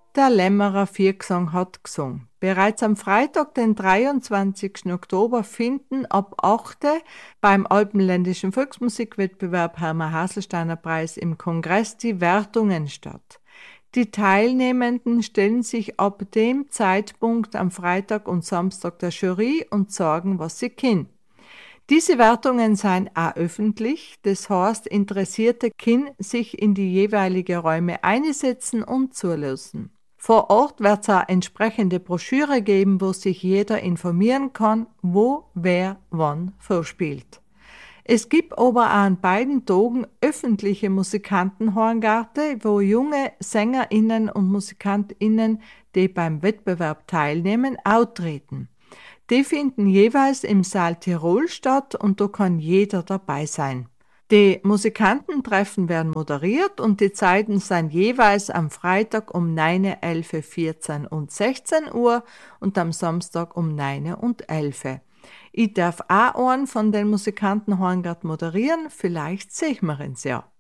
der Lämmerer Viergesang hat gesungen. Bereits am Freitag, den 23. Oktober, finden ab 8. beim Alpenländischen Volksmusikwettbewerb Hermann Haselsteiner Preis im Kongress die Wertungen statt. Die Teilnehmenden stellen sich ab dem Zeitpunkt am Freitag und Samstag der Jury und sagen, was sie können. Diese Wertungen seien auch öffentlich, das heißt, Interessierte können sich in die jeweilige Räume einsetzen und zulassen. Vor Ort wird es eine entsprechende Broschüre geben, wo sich jeder informieren kann, wo, wer, wann vorspielt. Es gibt aber auch an beiden Tagen öffentliche Musikantenhorngarte, wo junge SängerInnen und MusikantInnen, die beim Wettbewerb teilnehmen, auftreten. Die finden jeweils im Saal Tirol statt und da kann jeder dabei sein. Die Musikantentreffen werden moderiert und die Zeiten sind jeweils am Freitag um 9, 11, 14 und 16 Uhr und am Samstag um 9 und 11. Ich darf auch einen von den Musikanten Horngard moderieren, vielleicht sehen wir uns ja.